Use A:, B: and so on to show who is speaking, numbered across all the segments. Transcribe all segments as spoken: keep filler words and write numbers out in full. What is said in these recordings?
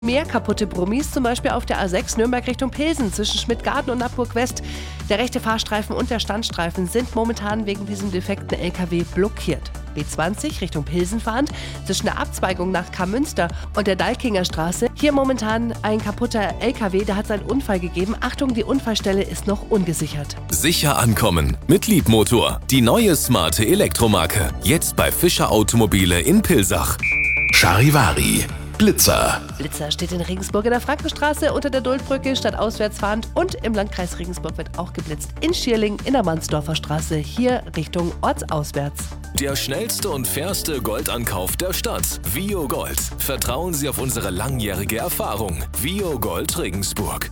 A: Mehr kaputte Brummis, zum Beispiel auf der A sechs Nürnberg Richtung Pilsen zwischen Schmidtgarten und Nappburg West. Der rechte Fahrstreifen und der Standstreifen sind momentan wegen diesem defekten L K W blockiert. B zwanzig Richtung Pilsen fahrend zwischen der Abzweigung nach Karmünster und der Dalkinger Straße. Hier momentan ein kaputter L K W, der hat seinen Unfall gegeben. Achtung, die Unfallstelle ist noch ungesichert.
B: Sicher ankommen mit Liebmotor. Die neue smarte Elektromarke. Jetzt bei Fischer Automobile in Pilsach. Charivari. Blitzer.
A: Blitzer steht in Regensburg in der Frankenstraße unter der Duldbrücke stadtauswärts fahrend und im Landkreis Regensburg wird auch geblitzt in Schierling in der Mansdorfer Straße, hier Richtung ortsauswärts.
B: Der schnellste und fairste Goldankauf der Stadt. Vio Gold. Vertrauen Sie auf unsere langjährige Erfahrung. Vio Gold Regensburg.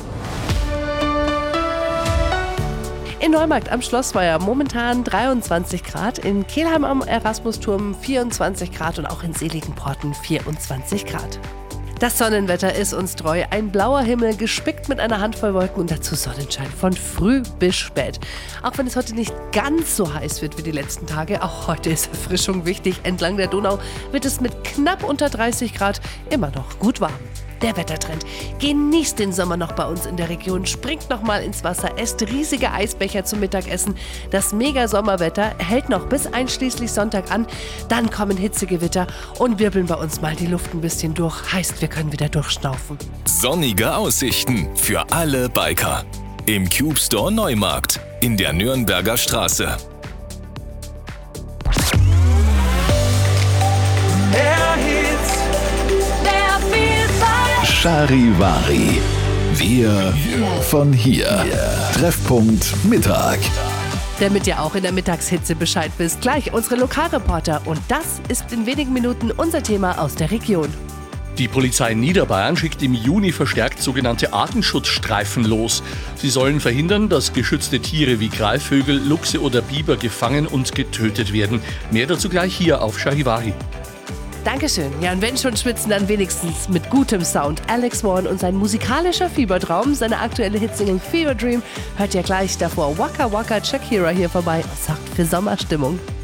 A: In Neumarkt am Schlossweiher momentan dreiundzwanzig Grad, in Kelheim am Erasmusturm vierundzwanzig Grad und auch in Seligenporten vierundzwanzig Grad. Das Sonnenwetter ist uns treu. Ein blauer Himmel, gespickt mit einer Handvoll Wolken und dazu Sonnenschein von früh bis spät. Auch wenn es heute nicht ganz so heiß wird wie die letzten Tage, auch heute ist Erfrischung wichtig. Entlang der Donau wird es mit knapp unter dreißig Grad immer noch gut warm. Der Wettertrend. Genießt den Sommer noch bei uns in der Region, springt noch mal ins Wasser, esst riesige Eisbecher zum Mittagessen. Das Mega-Sommerwetter hält noch bis einschließlich Sonntag an. Dann kommen Hitzegewitter und wirbeln bei uns mal die Luft ein bisschen durch. Heißt, wir können wieder durchschnaufen.
B: Sonnige Aussichten für alle Biker. Im Cube Store Neumarkt in der Nürnberger Straße.
C: Charivari. Wir von hier. Treffpunkt Mittag.
A: Damit ihr auch in der Mittagshitze Bescheid wisst, gleich unsere Lokalreporter. Und das ist in wenigen Minuten unser Thema aus der Region.
D: Die Polizei Niederbayern schickt im Juni verstärkt sogenannte Artenschutzstreifen los. Sie sollen verhindern, dass geschützte Tiere wie Greifvögel, Luchse oder Biber gefangen und getötet werden. Mehr dazu gleich hier auf Charivari.
A: Dankeschön. Ja, und wenn schon schwitzen, dann wenigstens mit gutem Sound. Alex Warren und sein musikalischer Fiebertraum, seine aktuelle Hitsingle Fever Dream, hört ihr gleich davor Waka Waka Shakira hier vorbei und sorgt für Sommerstimmung.